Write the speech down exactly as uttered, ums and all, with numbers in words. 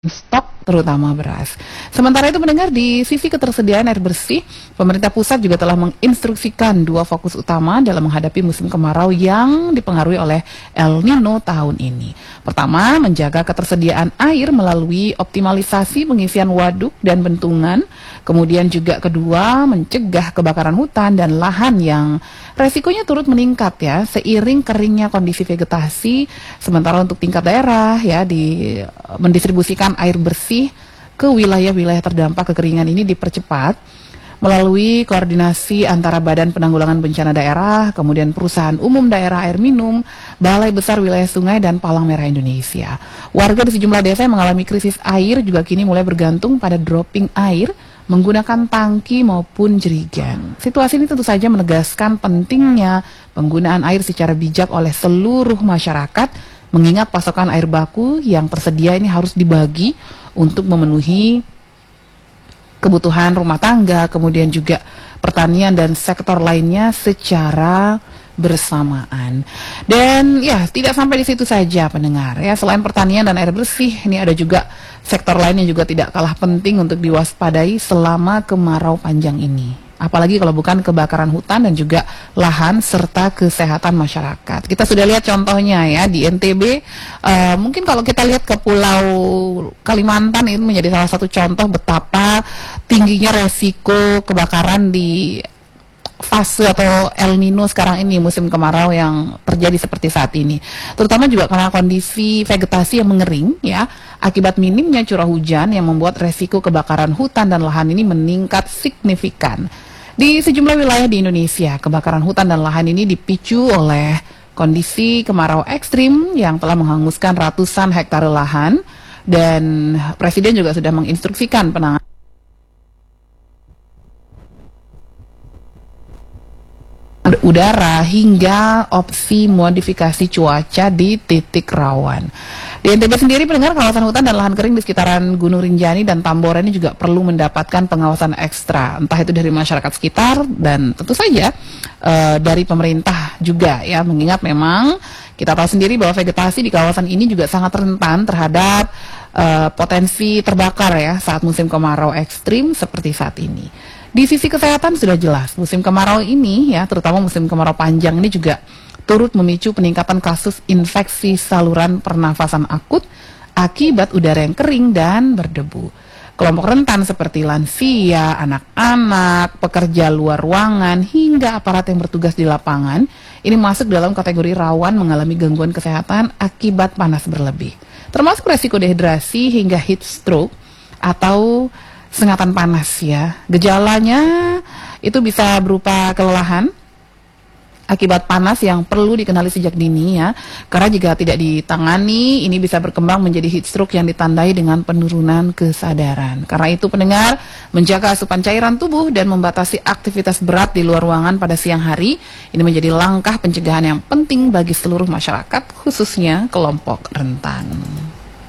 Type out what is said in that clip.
stok terutama beras. Sementara itu mendengar di sisi ketersediaan air bersih, pemerintah pusat juga telah menginstruksikan dua fokus utama dalam menghadapi musim kemarau yang dipengaruhi oleh El Nino tahun ini. Pertama, menjaga ketersediaan air melalui optimalisasi pengisian waduk dan bendungan. Kemudian juga kedua, mencegah kebakaran hutan dan lahan yang resikonya turut meningkat ya seiring keringnya kondisi vegetasi. Sementara untuk tingkat daerah ya di mendistribusikan air bersih ke wilayah-wilayah terdampak kekeringan ini dipercepat melalui koordinasi antara Badan Penanggulangan Bencana Daerah, kemudian Perusahaan Umum Daerah Air Minum, Balai Besar Wilayah Sungai, dan Palang Merah Indonesia. Warga di sejumlah desa yang mengalami krisis air juga kini mulai bergantung pada dropping air menggunakan tangki maupun jerigen. Situasi ini tentu saja menegaskan pentingnya penggunaan air secara bijak oleh seluruh masyarakat, mengingat pasokan air baku yang tersedia ini harus dibagi untuk memenuhi kebutuhan rumah tangga, kemudian juga pertanian dan sektor lainnya secara bersamaan. Dan ya, tidak sampai di situ saja pendengar ya, selain pertanian dan air bersih, ini ada juga sektor lain yang juga tidak kalah penting untuk diwaspadai selama kemarau panjang ini. Apalagi kalau bukan kebakaran hutan dan juga lahan serta kesehatan masyarakat. Kita sudah lihat contohnya ya di N T B, uh, mungkin kalau kita lihat ke Pulau Kalimantan itu menjadi salah satu contoh betapa tingginya resiko kebakaran di fase atau El Nino sekarang ini, musim kemarau yang terjadi seperti saat ini. Terutama juga karena kondisi vegetasi yang mengering ya, akibat minimnya curah hujan yang membuat resiko kebakaran hutan dan lahan ini meningkat signifikan. Di sejumlah wilayah di Indonesia, kebakaran hutan dan lahan ini dipicu oleh kondisi kemarau ekstrim yang telah menghanguskan ratusan hektare lahan, dan Presiden juga sudah menginstruksikan penanganan udara hingga opsi modifikasi cuaca di titik rawan. Di N T B sendiri pendengar, kawasan hutan dan lahan kering di sekitaran Gunung Rinjani dan Tambora ini juga perlu mendapatkan pengawasan ekstra, entah itu dari masyarakat sekitar dan tentu saja uh, dari pemerintah juga ya, mengingat memang kita tahu sendiri bahwa vegetasi di kawasan ini juga sangat rentan terhadap uh, potensi terbakar ya saat musim kemarau ekstrim seperti saat ini. Di sisi kesehatan sudah jelas, musim kemarau ini ya, terutama musim kemarau panjang ini juga turut memicu peningkatan kasus infeksi saluran pernafasan akut akibat udara yang kering dan berdebu. Kelompok rentan seperti lansia, anak-anak, pekerja luar ruangan, hingga aparat yang bertugas di lapangan, ini masuk dalam kategori rawan mengalami gangguan kesehatan akibat panas berlebih. Termasuk resiko dehidrasi hingga heat stroke atau sengatan panas ya. Gejalanya itu bisa berupa kelelahan akibat panas yang perlu dikenali sejak dini ya. Karena jika tidak ditangani, ini bisa berkembang menjadi heat stroke yang ditandai dengan penurunan kesadaran. Karena itu pendengar, menjaga asupan cairan tubuh dan membatasi aktivitas berat di luar ruangan pada siang hari, ini menjadi langkah pencegahan yang penting bagi seluruh masyarakat, khususnya kelompok rentan.